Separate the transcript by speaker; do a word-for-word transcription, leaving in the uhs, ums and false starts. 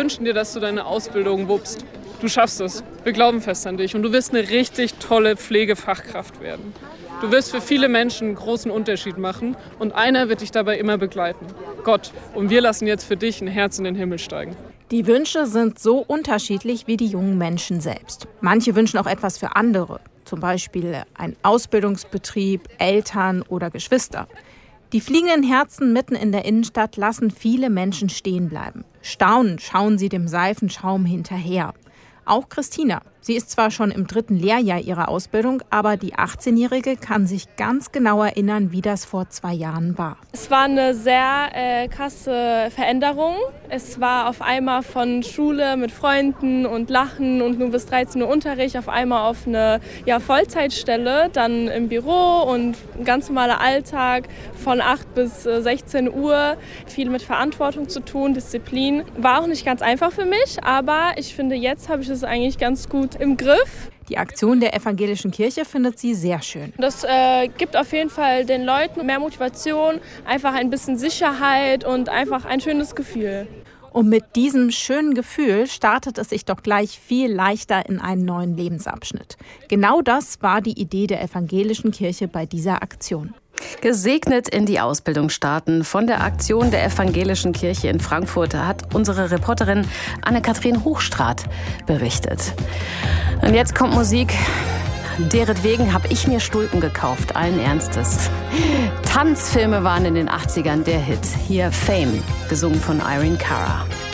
Speaker 1: wünschen dir, dass du deine Ausbildung wuppst. Du schaffst es. Wir glauben fest an dich und du wirst eine richtig tolle Pflegefachkraft werden. Du wirst für viele Menschen einen großen Unterschied machen und einer wird dich dabei immer begleiten. Gott. Und wir lassen jetzt für dich ein Herz in den Himmel steigen.
Speaker 2: Die Wünsche sind so unterschiedlich wie die jungen Menschen selbst. Manche wünschen auch etwas für andere, zum Beispiel ein Ausbildungsbetrieb, Eltern oder Geschwister. Die fliegenden Herzen mitten in der Innenstadt lassen viele Menschen stehen bleiben. Staunend schauen sie dem Seifenschaum hinterher. Auch Christina. Sie ist zwar schon im dritten Lehrjahr ihrer Ausbildung, aber die achtzehnjährige kann sich ganz genau erinnern, wie das vor zwei Jahren war.
Speaker 3: Es war eine sehr äh, krasse Veränderung. Es war auf einmal von Schule mit Freunden und Lachen und nur bis dreizehn Uhr Unterricht auf einmal auf eine ja, Vollzeitstelle, dann im Büro und ein ganz normaler Alltag von acht bis sechzehn Uhr. Viel mit Verantwortung zu tun, Disziplin. War auch nicht ganz einfach für mich, aber ich finde, jetzt habe ich es eigentlich ganz gut im Griff.
Speaker 2: Die Aktion der evangelischen Kirche findet sie sehr schön.
Speaker 3: Das äh, gibt auf jeden Fall den Leuten mehr Motivation, einfach ein bisschen Sicherheit und einfach ein schönes Gefühl.
Speaker 2: Und mit diesem schönen Gefühl startet es sich doch gleich viel leichter in einen neuen Lebensabschnitt. Genau das war die Idee der evangelischen Kirche bei dieser Aktion.
Speaker 4: Gesegnet in die Ausbildung starten. Von der Aktion der Evangelischen Kirche in Frankfurt hat unsere Reporterin Anne-Kathrin Hochstraat berichtet. Und jetzt kommt Musik. Deretwegen habe ich mir Stulpen gekauft, allen Ernstes. Tanzfilme waren in den achtzigern der Hit. Hier Fame, gesungen von Irene Cara.